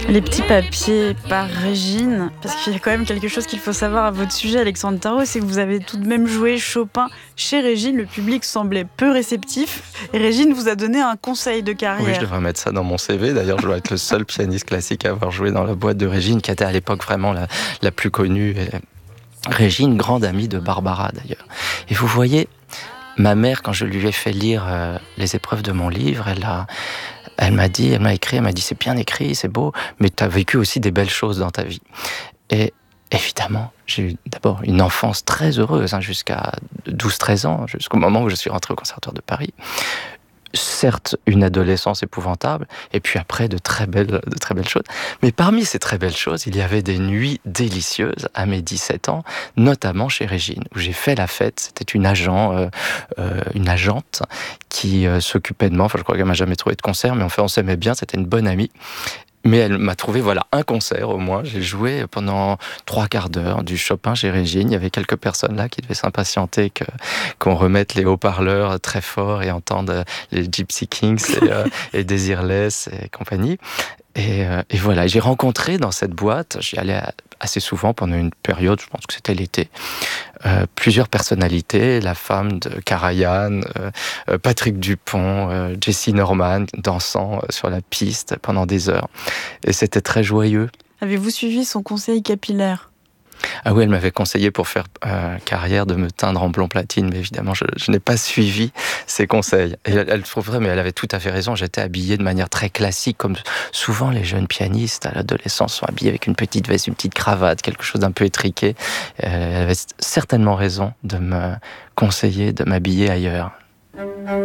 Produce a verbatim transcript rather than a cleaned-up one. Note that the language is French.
Les petits papiers par Régine, parce qu'il y a quand même quelque chose qu'il faut savoir à votre sujet, Alexandre Tarot, c'est que vous avez tout de même joué Chopin chez Régine. Le public semblait peu réceptif et Régine vous a donné un conseil de carrière. Oui, je devrais mettre ça dans mon C V. D'ailleurs, je dois être le seul pianiste classique à avoir joué dans la boîte de Régine, qui était à l'époque vraiment la, la plus connue. Et Régine, grande amie de Barbara d'ailleurs. Et vous voyez, ma mère, quand je lui ai fait lire euh, les épreuves de mon livre, elle a... Elle m'a dit, elle m'a écrit, elle m'a dit c'est bien écrit, c'est beau, mais tu as vécu aussi des belles choses dans ta vie. Et évidemment, j'ai eu d'abord une enfance très heureuse, hein, jusqu'à douze treize ans, jusqu'au moment où je suis rentré au Conservatoire de Paris. Certes, une adolescence épouvantable, et puis après, de très belles, de très belles choses. Mais parmi ces très belles choses, il y avait des nuits délicieuses à mes dix-sept ans, notamment chez Régine, où j'ai fait la fête. C'était une agent, euh, euh, une agente qui euh, s'occupait de moi. Enfin, je crois qu'elle m'a jamais trouvé de concert, mais en fait, on s'aimait bien. C'était une bonne amie. Mais elle m'a trouvé, voilà, un concert au moins. J'ai joué pendant trois quarts d'heure du Chopin chez Régine. Il y avait quelques personnes là qui devaient s'impatienter que, qu'on remette les haut-parleurs très forts et entendre les Gypsy Kings et, euh, et Desireless et compagnie. Et, euh, et voilà, j'ai rencontré dans cette boîte, j'y allais assez souvent pendant une période, je pense que c'était l'été, euh, plusieurs personnalités, la femme de Karajan, euh, Patrick Dupont, euh, Jessye Norman, dansant euh, sur la piste pendant des heures. Et c'était très joyeux. Avez-vous suivi son conseil capillaire ? Ah oui, elle m'avait conseillé pour faire euh, carrière de me teindre en blond platine, mais évidemment, je, je n'ai pas suivi ses conseils. Et elle, elle trouve vrai, mais elle avait tout à fait raison. J'étais habillé de manière très classique, comme souvent les jeunes pianistes à l'adolescence sont habillés avec une petite veste, une petite cravate, quelque chose d'un peu étriqué. Elle avait certainement raison de me conseiller de m'habiller ailleurs.